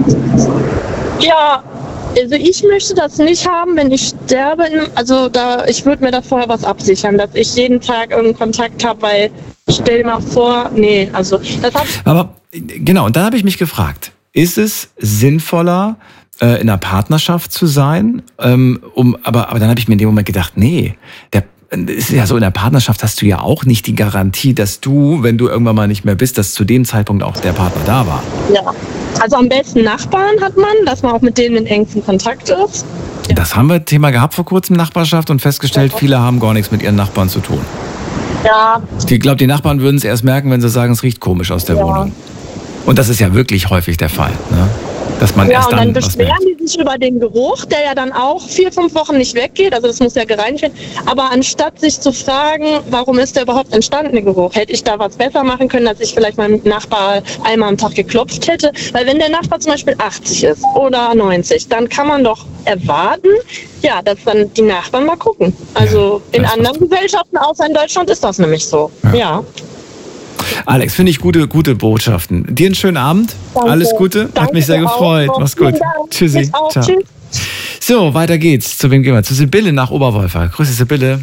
Ja, also ich möchte das nicht haben, wenn ich sterbe. Also da, ich würde mir da vorher was absichern, dass ich jeden Tag irgendeinen Kontakt habe, weil stell dir mal vor, nee, also das hab Aber genau, und dann habe ich mich gefragt, ist es sinnvoller, in einer Partnerschaft zu sein? Um, aber, aber dann habe ich mir in dem Moment gedacht, nee, der ist ja so, in der Partnerschaft hast du ja auch nicht die Garantie, dass du, wenn du irgendwann mal nicht mehr bist, dass zu dem Zeitpunkt auch der Partner da war. Ja, also am besten Nachbarn hat man, dass man auch mit denen in engsten Kontakt ist. Ja. Das haben wir Thema gehabt vor kurzem, Nachbarschaft, und festgestellt, ja. Viele haben gar nichts mit ihren Nachbarn zu tun. Ja. Ich glaube, die Nachbarn würden es erst merken, wenn sie sagen, es riecht komisch aus der ja. Wohnung. Und das ist ja wirklich häufig der Fall, ne? Dass man ja, erst dann und dann beschweren die sich über den Geruch, der ja dann auch vier, fünf Wochen nicht weggeht. Also das muss ja gereinigt werden. Aber anstatt sich zu fragen, warum ist der überhaupt entstanden, der Geruch, hätte ich da was besser machen können, dass ich vielleicht meinem Nachbar einmal am Tag geklopft hätte. Weil wenn der Nachbar zum Beispiel achtzig ist oder neunzig, dann kann man doch erwarten, ja, dass dann die Nachbarn mal gucken. Also ja, in anderen Gesellschaften außer in Deutschland ist das nämlich so. Ja. ja. Alex, finde ich gute, gute Botschaften. Dir einen schönen Abend. Danke. Alles Gute. Danke. Hat mich sehr gefreut. Mach's gut. Tschüssi. Ciao. Tschüss. So, weiter geht's. Zu wem gehen wir? Zu Sibylle nach Oberwolfer. Grüße, Sibylle.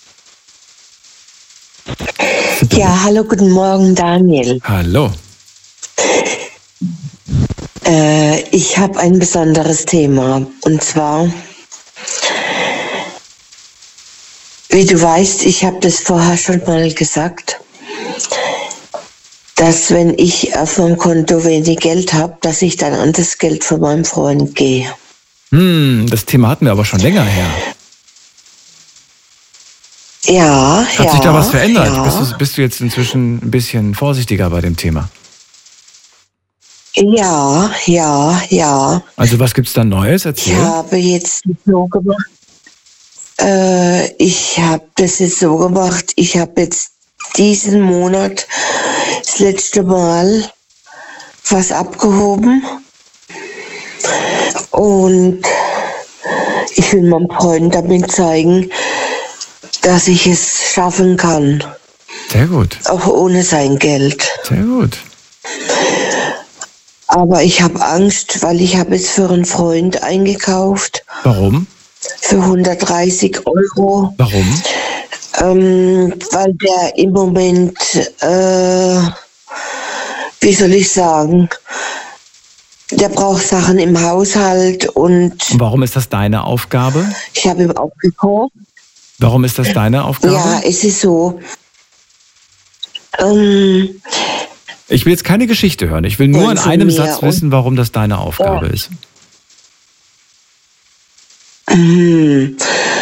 Sibylle. Ja, hallo, guten Morgen, Daniel. Hallo. Äh, ich habe ein besonderes Thema. Und zwar, wie du weißt, ich habe das vorher schon mal gesagt, dass wenn ich auf meinem Konto wenig Geld habe, dass ich dann an das Geld von meinem Freund gehe. Hm, das Thema hatten wir aber schon länger her. Ja, Hat ja, sich da was verändert? Ja. Bist du, bist du jetzt inzwischen ein bisschen vorsichtiger bei dem Thema? Ja, ja, ja. Also was gibt's da Neues? Erzähl. Ich habe jetzt so gemacht, äh, ich habe das jetzt so gemacht, ich habe jetzt diesen Monat das letzte Mal was abgehoben und ich will meinem Freund damit zeigen, dass ich es schaffen kann. Sehr gut. Auch ohne sein Geld. Sehr gut. Aber ich habe Angst, weil ich habe jetzt für einen Freund eingekauft. Warum? Für hundertdreißig Euro. Warum? Ähm, weil der im Moment, äh, wie soll ich sagen, der braucht Sachen im Haushalt und... Und warum ist das deine Aufgabe? Ich habe ihm auch gekauft. Warum ist das deine Aufgabe? Ja, es ist so. Ähm, ich will jetzt keine Geschichte hören. Ich will nur in einem Satz wissen, warum das deine Aufgabe ja. ist. Hm.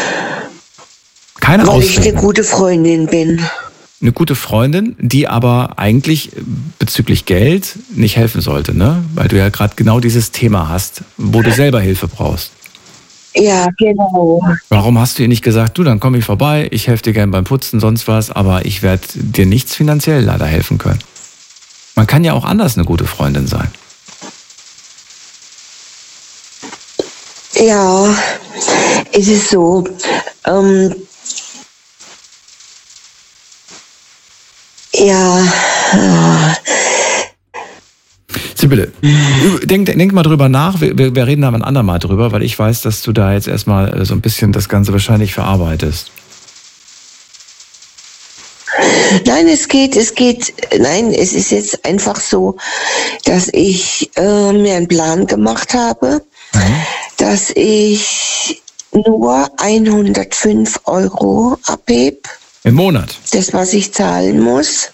Keine Weil Ausreden. ich eine gute Freundin bin. Eine gute Freundin, die aber eigentlich bezüglich Geld nicht helfen sollte, ne? Weil du ja gerade genau dieses Thema hast, wo du selber Hilfe brauchst. Ja, genau. Warum hast du ihr nicht gesagt, du, dann komme ich vorbei, ich helfe dir gern beim Putzen, sonst was, aber ich werde dir nichts finanziell leider helfen können. Man kann ja auch anders eine gute Freundin sein. Ja, es ist so, ähm, ja, Sibylle, denk, denk mal drüber nach, wir, wir reden da ein andermal drüber, weil ich weiß, dass du da jetzt erstmal so ein bisschen das Ganze wahrscheinlich verarbeitest. Nein, es geht, es geht, nein, es ist jetzt einfach so, dass ich äh, mir einen Plan gemacht habe, mhm. dass ich nur hundertfünf Euro abhebe. Im Monat? Das, was ich zahlen muss.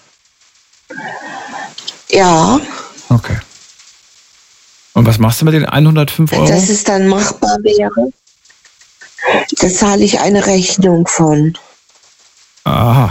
Ja. Okay. Und was machst du mit den hundertfünf Euro? Dass es dann machbar wäre, da zahle ich eine Rechnung von. Aha.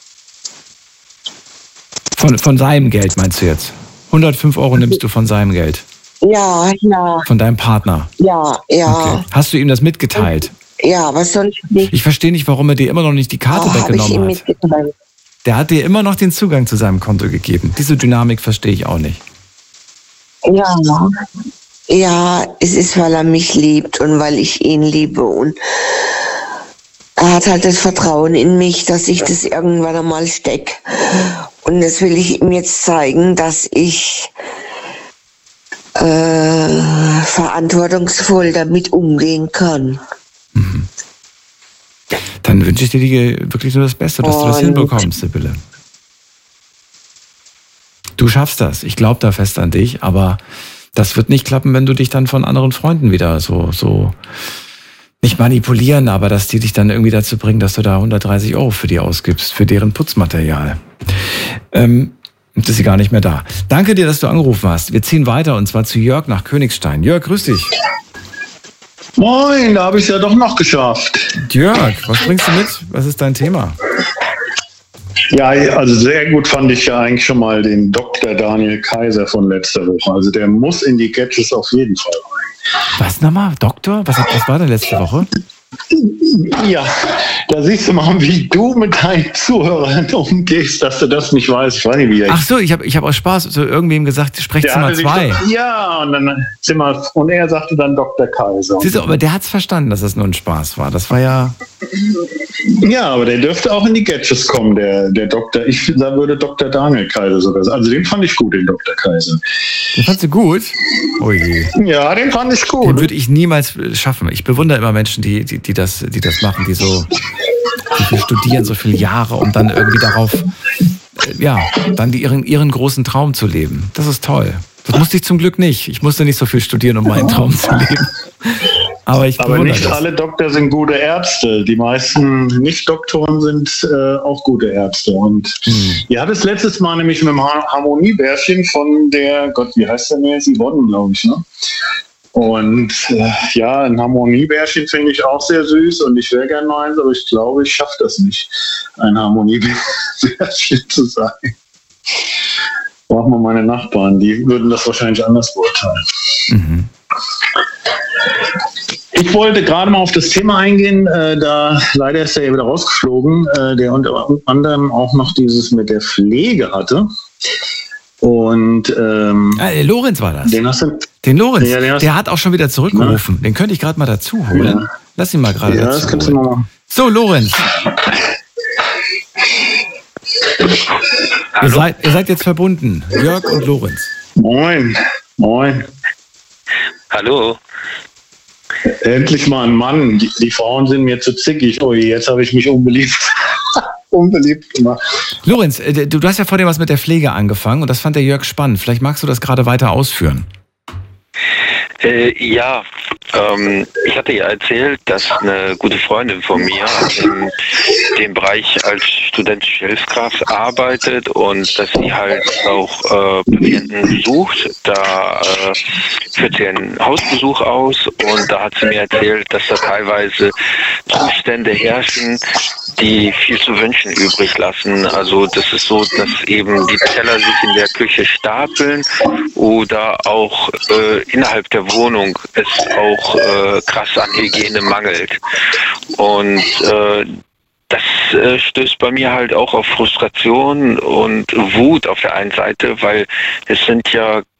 Von, von seinem Geld meinst du jetzt? hundertfünf Euro nimmst du von seinem Geld? Ja, ja. Von deinem Partner? Ja, ja. Okay. Hast du ihm das mitgeteilt? Ja, was soll ich nicht? Ich verstehe nicht, warum er dir immer noch nicht die Karte oh, weggenommen hat. Der hat dir immer noch den Zugang zu seinem Konto gegeben. Diese Dynamik verstehe ich auch nicht. Ja, ja, es ist, weil er mich liebt und weil ich ihn liebe und er hat halt das Vertrauen in mich, dass ich das irgendwann einmal stecke. Und das will ich ihm jetzt zeigen, dass ich äh, verantwortungsvoll damit umgehen kann. Mhm. Dann wünsche ich dir die, wirklich nur das Beste, dass und du das hinbekommst, Sibylle. Du schaffst das. Ich glaube da fest an dich, aber das wird nicht klappen, wenn du dich dann von anderen Freunden wieder so, so nicht manipulieren, aber dass die dich dann irgendwie dazu bringen, dass du da hundertdreißig Euro für die ausgibst, für deren Putzmaterial. Ähm, das ist sie gar nicht mehr da. Danke dir, dass du angerufen hast. Wir ziehen weiter und zwar zu Jörg nach Königstein. Jörg, grüß dich. Moin, da habe ich es ja doch noch geschafft. Jörg, was bringst du mit? Was ist dein Thema? Ja, also sehr gut fand ich ja eigentlich schon mal den Doktor Daniel Kaiser von letzter Woche. Also der muss in die Gadgets auf jeden Fall rein. Was nochmal? Doktor? Was, was war denn letzte Woche? Ja, da siehst du mal, wie du mit deinen Zuhörern umgehst, dass du das nicht weißt. Ich weiß nicht, wie er Ach so, ich habe ich hab aus Spaß zu irgendwem gesagt, Sprechzimmer zwei. Ja, und dann Zimmer, und er sagte dann Doktor Kaiser. Siehst du, aber der hat's verstanden, dass es nur ein Spaß war. Das war ja... Ja, aber der dürfte auch in die Gadgets kommen, der, der Doktor. Ich da würde Doktor Daniel Kaiser sogar sagen. Also den fand ich gut, den Doktor Kaiser. Den fandst du gut? Oh je. Ja, den fand ich gut. Den würde ich niemals schaffen. Ich bewundere immer Menschen, die, die, die, das, die das machen, die so, so viel studieren, so viele Jahre, um dann irgendwie darauf, ja, dann die, ihren, ihren großen Traum zu leben. Das ist toll. Das musste ich zum Glück nicht. Ich musste nicht so viel studieren, um meinen Traum zu leben. Aber, ich Aber nicht das. alle Doktor sind gute Ärzte. Die meisten Nicht-Doktoren sind äh, auch gute Ärzte. Und hm. ihr hattet es letztes Mal nämlich mit dem Harmoniebärchen von der, Gott, wie heißt der jetzt? Yvonne, glaube ich, ne? Und äh, ja, ein Harmoniebärchen finde ich auch sehr süß und ich wäre gerne mal eins, aber ich glaube, ich schaffe das nicht, ein Harmoniebärchen zu sein. Brauchen wir meine Nachbarn, die würden das wahrscheinlich anders beurteilen. Mhm. Ich wollte gerade mal auf das Thema eingehen, äh, da leider ist er ja wieder rausgeflogen, äh, der unter anderem auch noch dieses mit der Pflege hatte. Und ähm, ah, Lorenz war das. Den hast du, den Lorenz, ja, den hast, der hat auch schon wieder zurückgerufen. Na? Den könnte ich gerade mal dazu holen. Ja. Lass ihn mal gerade ja, dazu das kannst holen. Du mal machen. So, Lorenz. ihr, seid, ihr seid jetzt verbunden, Jörg und Lorenz. Moin, moin. Hallo. Endlich mal ein Mann. Die, die Frauen sind mir zu zickig. Oh, jetzt habe ich mich unbeliebt, unbeliebt gemacht. Lorenz, du, du hast ja vorhin was mit der Pflege angefangen und das fand der Jörg spannend. Vielleicht magst du das gerade weiter ausführen. Äh, ja, ähm, ich hatte ja erzählt, dass eine gute Freundin von mir in dem Bereich als studentische Hilfskraft arbeitet und dass sie halt auch äh, Patienten sucht. Da äh, führt sie einen Hausbesuch aus und da hat sie mir erzählt, dass da teilweise Zustände herrschen, die viel zu wünschen übrig lassen. Also das ist so, dass eben die Teller sich in der Küche stapeln oder auch äh, innerhalb der Wohnung es auch äh, krass an Hygiene mangelt. Und äh, das äh, stößt bei mir halt auch auf Frustration und Wut auf der einen Seite, weil es sind ja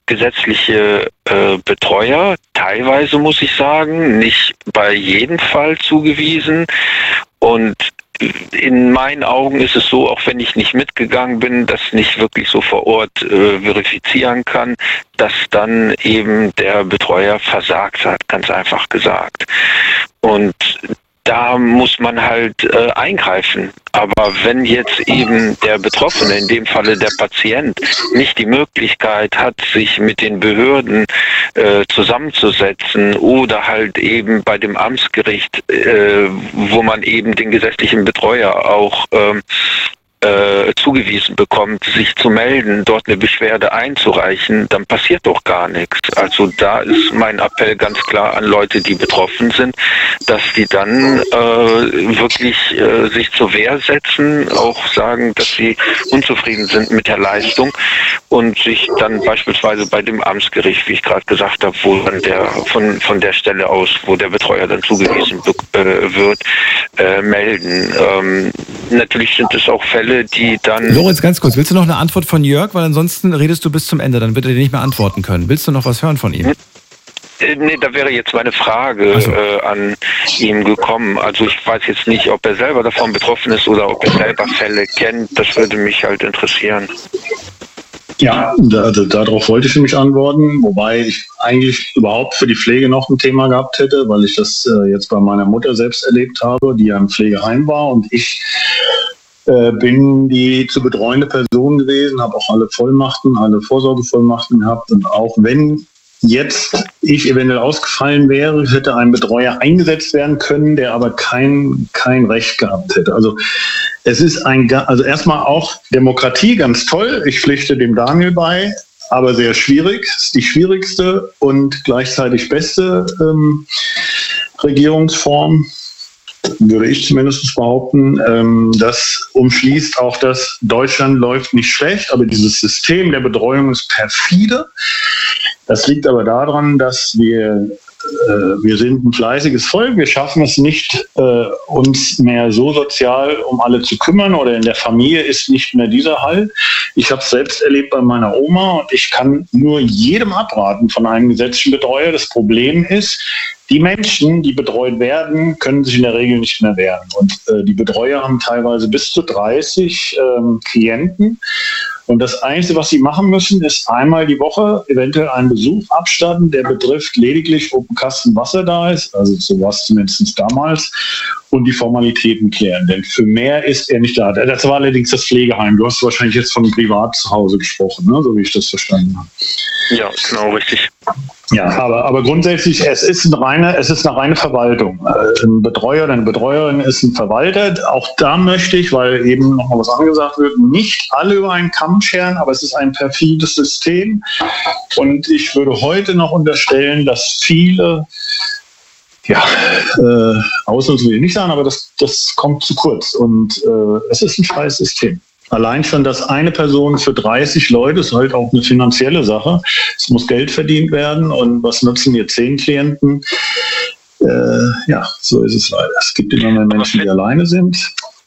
gesetzliche äh, Betreuer, teilweise muss ich sagen, nicht bei jedem Fall zugewiesen. Und in meinen Augen ist es so, auch wenn ich nicht mitgegangen bin, das nicht wirklich so vor Ort äh, verifizieren kann, dass dann eben der Betreuer versagt hat, ganz einfach gesagt. Und da muss man halt äh, eingreifen. Aber wenn jetzt eben der Betroffene, in dem Falle der Patient, nicht die Möglichkeit hat, sich mit den Behörden äh, zusammenzusetzen oder halt eben bei dem Amtsgericht, äh, wo man eben den gesetzlichen Betreuer auch ähm, äh, zugewiesen bekommt, sich zu melden, dort eine Beschwerde einzureichen, dann passiert doch gar nichts. Also da ist mein Appell ganz klar an Leute, die betroffen sind, dass die dann äh, wirklich äh, sich zur Wehr setzen, auch sagen, dass sie unzufrieden sind mit der Leistung und sich dann beispielsweise bei dem Amtsgericht, wie ich gerade gesagt habe, wo dann der von von der Stelle aus, wo der Betreuer dann zugewiesen äh, wird, äh, melden. Ähm, natürlich sind es auch Fälle, die dann... Lorenz, ganz kurz, willst du noch eine Antwort von Jörg? Weil ansonsten redest du bis zum Ende, dann wird er dir nicht mehr antworten können. Willst du noch was hören von ihm? Äh, nee, da wäre jetzt meine Frage so. äh, an ihn gekommen. Also ich weiß jetzt nicht, ob er selber davon betroffen ist oder ob er selber Fälle kennt. Das würde mich halt interessieren. Ja, also darauf wollte ich nämlich antworten, wobei ich eigentlich überhaupt für die Pflege noch ein Thema gehabt hätte, weil ich das äh, jetzt bei meiner Mutter selbst erlebt habe, die ja im Pflegeheim war und ich äh, bin die zu betreuende Person gewesen, habe auch alle Vollmachten, alle Vorsorgevollmachten gehabt und auch wenn jetzt ich eventuell ausgefallen wäre, hätte ein Betreuer eingesetzt werden können, der aber kein, kein Recht gehabt hätte. Also es ist ein, also erstmal auch Demokratie, ganz toll. Ich pflichte dem Daniel bei, aber sehr schwierig. Es ist die schwierigste und gleichzeitig beste ähm, Regierungsform, würde ich zumindest behaupten. Ähm, das umschließt auch das, Deutschland läuft nicht schlecht, aber dieses System der Betreuung ist perfide. Das liegt aber daran, dass wir, äh, wir sind ein fleißiges Volk. Wir schaffen es nicht, äh, uns mehr so sozial um alle zu kümmern oder in der Familie ist nicht mehr dieser Halt. Ich habe es selbst erlebt bei meiner Oma und ich kann nur jedem abraten von einem gesetzlichen Betreuer. Das Problem ist, die Menschen, die betreut werden, können sich in der Regel nicht mehr wehren. Und äh, die Betreuer haben teilweise bis zu dreißig ähm, Klienten. Und das Einzige, was sie machen müssen, ist einmal die Woche eventuell einen Besuch abstatten, der betrifft lediglich, ob ein Kasten Wasser da ist, also so war es zumindest damals, und die Formalitäten klären. Denn für mehr ist er nicht da. Das war allerdings das Pflegeheim. Du hast wahrscheinlich jetzt von privat zu Hause gesprochen, ne? So wie ich das verstanden habe. Ja, genau, richtig. Ja, aber, aber grundsätzlich, es ist eine reine, es ist eine reine Verwaltung. Ein Betreuer oder eine Betreuerin ist ein Verwalter. Auch da möchte ich, weil eben noch mal was angesagt wird, nicht alle über einen Kamm scheren, aber es ist ein perfides System. Und ich würde heute noch unterstellen, dass viele, ja, äh, Ausnahme will ich nicht sagen, aber das, das kommt zu kurz. Und äh, es ist ein freies System. Allein schon, dass eine Person für dreißig Leute ist halt auch eine finanzielle Sache. Es muss Geld verdient werden und was nutzen hier zehn Klienten? Äh, ja, so ist es leider. Es gibt immer mehr Menschen, die alleine sind.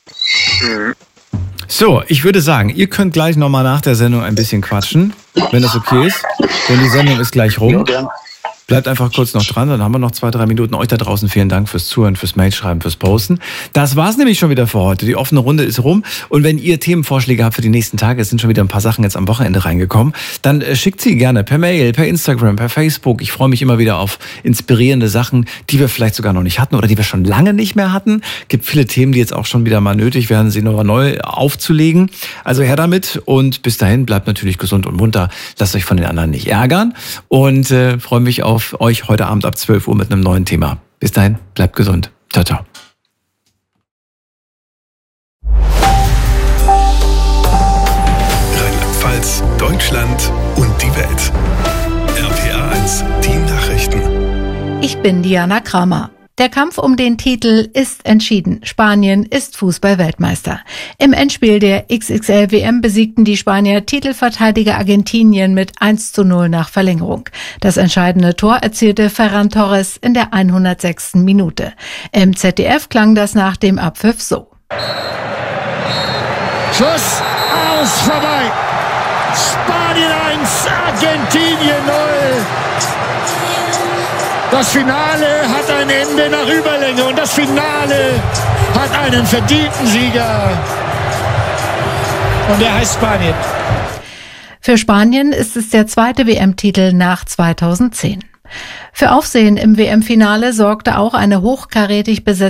So, ich würde sagen, ihr könnt gleich nochmal nach der Sendung ein bisschen quatschen, wenn das okay ist. Denn die Sendung ist gleich rum. Ja, Bleibt einfach kurz noch dran, dann haben wir noch zwei, drei Minuten. Euch da draußen vielen Dank fürs Zuhören, fürs Mailschreiben, fürs Posten. Das war's nämlich schon wieder für heute. Die offene Runde ist rum. Und wenn ihr Themenvorschläge habt für die nächsten Tage, es sind schon wieder ein paar Sachen jetzt am Wochenende reingekommen, dann äh, schickt sie gerne per Mail, per Instagram, per Facebook. Ich freue mich immer wieder auf inspirierende Sachen, die wir vielleicht sogar noch nicht hatten oder die wir schon lange nicht mehr hatten. Gibt viele Themen, die jetzt auch schon wieder mal nötig werden, sie noch neu aufzulegen. Also her damit und bis dahin bleibt natürlich gesund und munter. Lasst euch von den anderen nicht ärgern und äh, freue mich auf euch heute Abend ab zwölf Uhr mit einem neuen Thema. Bis dahin, bleibt gesund. Ciao, ciao. Rheinland-Pfalz, Deutschland und die Welt. R P A eins, die Nachrichten. Ich bin Diana Kramer. Der Kampf um den Titel ist entschieden. Spanien ist Fußball-Weltmeister. Im Endspiel der X X L W M besiegten die Spanier Titelverteidiger Argentinien mit eins zu null nach Verlängerung. Das entscheidende Tor erzielte Ferran Torres in der hundertsechsten Minute. Im Z D F klang das nach dem Abpfiff so. Schuss aus, vorbei. Spanien eins, Argentinien null. Das Finale hat ein Ende nach Überlänge und das Finale hat einen verdienten Sieger. Und der heißt Spanien. Für Spanien ist es der zweite W M-Titel nach zweitausendzehn. Für Aufsehen im W M-Finale sorgte auch eine hochkarätig besetzte